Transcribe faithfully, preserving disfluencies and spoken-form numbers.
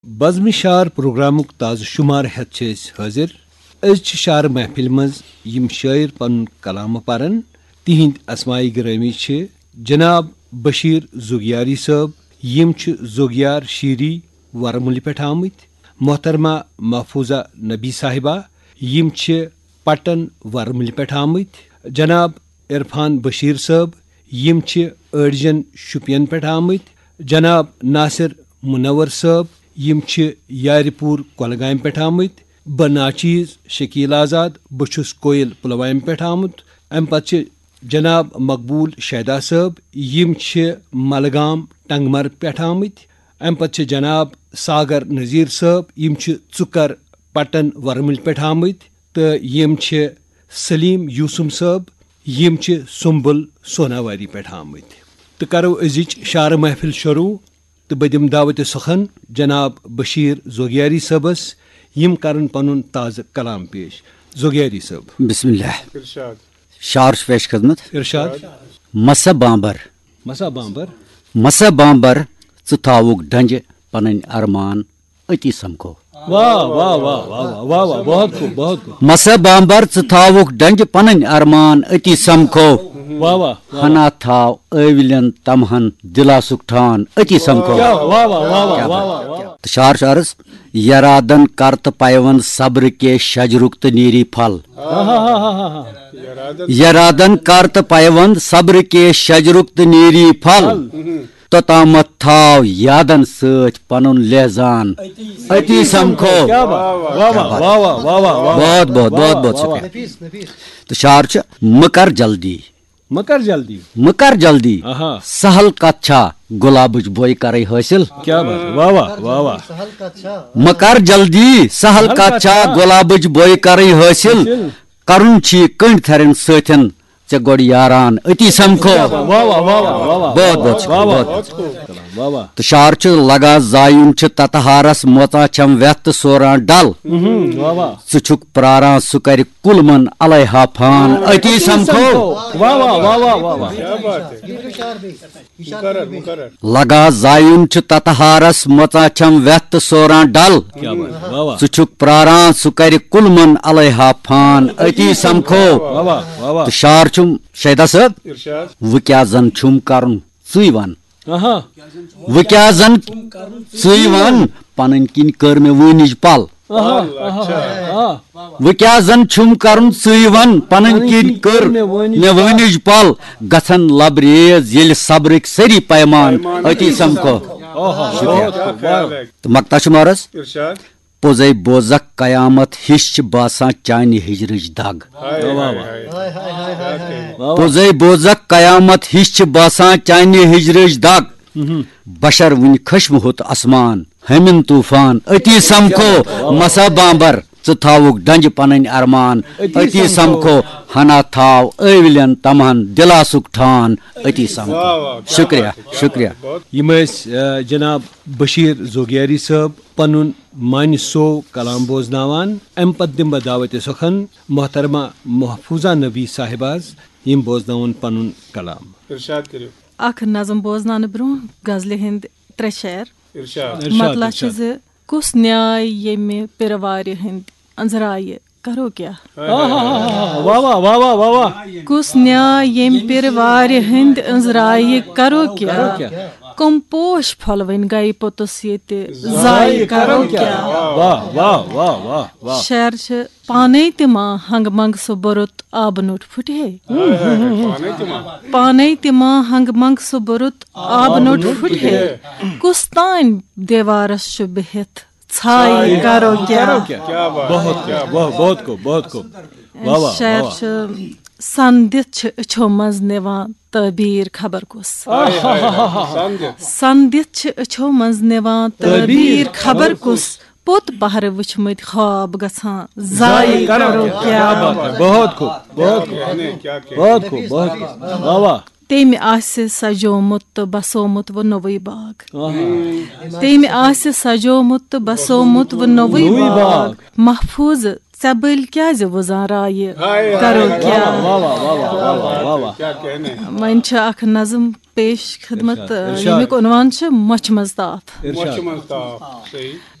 بزم شار پروگرامک تازہ شمار ہیتھ حاضر أزچہ شار محفل مز یم شاعر پن کلام پرن تہند اسماء گرامی چھ جناب بشیر زوگیاری صاحب یم چھ زوگیار شیری ورمل پہ آمت، محترمہ محفوظہ نبی صاحبہ یم چھ پٹن ورمل پہ آمت، جناب عرفان بشیر صاحب یم چھ أڑجن شپین پہ آمت، جناب ناصر منور صاحب یم چھ یار پور کۄلگامہِ پہ آمت، بہ ناچیز شکیل آزاد بہ چھس کویل پلوامہ پہ آمت، ام پتہ جناب مقبول شیدا صاحب یم چھ ملگام ٹنگمر پہ آمت، ام پتہ جناب ساگر نذیر صاحب یم چھ ژُکر پٹن ورمل پہ آمت، تو یم چھ سلیم یوسف صاحب یم چھ سنبل سوناواری پہ آمت۔ تو کرو أزچ شار محفل شروع، تو بہ دم دعوت سخن جناب بشیر زوگیاری صٲبس یم کرن پنن تازہ کلام پیش۔ زوگیاری صاحب بسم اللہ شعر پیش خدمت۔ ارشاد۔ مسا بامبر مسا بامبر مسا بامبر ژٕ تھاوُکھ ڈنجہِ پنٕنۍ ارمان أتی سمکھو۔ واہ واہ واہ واہ واہ واہ بہت خوب بہت خوب۔ مسا بامبر ژٕ تھاوُکھ ڈنجہِ پنٕنۍ ارمان أتی سمکھو، واہ واہ ہنا تھاو ٲولٮ۪ن تمہن دلاسُک ٹھان أتی سمکھو۔ واہ واہ واہ واہ واہ واہ۔ تو شعر چھُ عرض، یرادن کر تہٕ پیوند صبر کے شجرُک تہٕ نیری پھل، یرادن کر تہٕ پیوند صبر کے شجرُک تہٕ نیری پھل، توٚتامتھ تھاو یادن سۭتۍ پنُن لہزان أتی سمکھو۔ بہت بہت بہت بہت شکریہ۔ تو شعر چھُ، مہ کر جلدی مہ کر جلدی مہ کر جلدی سہل کتھ چھا گلابٕچ بوے کرے حٲصِل۔ کیا بات ہے، واہ واہ واہ واہ۔ مہ کر جلدی سہل کتھ چھا گلابٕچ بوے کرے حٲصِل، کرُن چھی کٔنڈۍ تھرٮ۪ن سۭتٮ۪ن ژےٚ گۄڈٕ یاران أتی سمکھو۔ بہت بہت شکریہ۔ تو شعر چھُ، لگا زایُن چھُ تتہارس موژان چھم ویتھ تہٕ سوران ڈل، ژٕ چھُکھ پراران سُہ کرِ کُلمن علیحا فان أتی سمکھو۔ لگا زایُن چھُ تتہارس موژان چھم ویتھ تہٕ سوران ڈل، ژٕ چھُکھ پراران سُہ کرِ کُلمن علیحا فان أتی سمکھو۔ تو شعر چھُم شیدا صٲب، وٕ کیٛاہ زن چھُم کرُن ژٕے ون، وٕ کیٛاہ زن ژٕے ون پنٕنۍ کِنۍ کٔر مےٚ وٲنِج پل، وٕ کیٛاہ زن چھُم کرُن ژٕے ون پنٕنۍ کِنۍ کٔر مےٚ وٲنِج پل، گژھن لبریز ییٚلہِ صبرٕکۍ سٲری پیمان أتی سمکھو۔ تہٕ مکتا شمارس، پوٚزَے بوزکھ قیامت ہِش چھِ باسان چانہِ ہجرٕچ دگ، پوٚزَے بوزکھ قیامت ہِش چھِ باسان چانہِ ہجرٕچ دگ، بشر وُنہِ کھٔچمٕہُت اسمان ہیمن طوفان أتی سمکھو۔ مسا بامبر ژٕ تھاوُکھ ڈنجہِ پنٕنۍ ارمان أتی سمکھو، ہنا تھاو ٲولٮ۪ن تمہن دلاسُک ٹھان أتی سمکھو۔ شکریہ شکریہ۔ یم ٲسۍ جناب بشیر زوگیاری صٲب پنن مانہِ سو کلام بوزناوان۔ امہ پتہٕ دِمہٕ بہٕ دعوتِ سخن محترمہ محفوظہ نبی صاحباز یم بوزناون پنن کلام۔ ارشاد کٔرِو۔ اکھ نظم بوزناونہٕ برونٛہہ غزلہِ ہٕنٛدۍ ترٛےٚ شعر۔ مطلب چھِ زِ کُس نیاے ییٚمہِ پِرٕوارِ ہٕنٛدۍ أنٛزرایہِ کرو کیٛاہ، کُس نیاے ییٚمہِ پِرٕوارِ ہٕنٛدۍ أنٛزرایہِ کرو کیٛاہ، کٕم پوش پھۄلوٕنۍ گٔیہِ پوٚتُس ییٚتہِ ضایہِ کرو کیٛاہ۔ شعر چھِ، پانے تہِ ما ہنٛگہٕ منٛگہٕ سُہ بوٚرُت آبہٕ نوٚٹ پھُٹہِ ہے، پانے تہِ ما ہنٛگہٕ منٛگہٕ سُہ بوٚرُت آبہٕ نوٚٹ پھُٹہِ ہے، کُس تانۍ دیوارس چھُ بِہِتھ ژھایہِ کرو کیٛاہ۔ شعر چھُ، سن دِتھ چھِ أچھو منٛز نِوان تعبیٖر خبر کُس، سن دِتھ چھِ أچھو منٛز نِوان تعبیٖر خبر کُس، پوٚت پہرٕ وٕچھمٕتۍ خواب گژھان ضایہِ کرو کیٛاہ۔ بہت خوب بہت خوب بہت خوب بہت خوب۔ تٔمۍ آسہِ سجومُت تہٕ بسومُت وۄنۍ نوٚوُے باغ، تٔمۍ آسہِ سجومُت تہٕ بسومُت وۄنۍ نوٚوُے باغ، محفوٗظ ژےٚ بٔلۍ کیٛازِ وٕزان رایہِ کرو کیٛاہ. وۄنۍ چھِ اکھ نظم پیش خدمت ییٚمیُک عنوان چھُ مۄچھِ منٛز تاپھ.